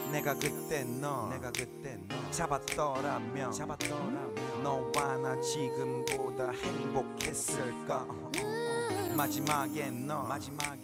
내가 그때 너 잡았더라면 너와 나 지금보다 행복했을까. 마지막에 너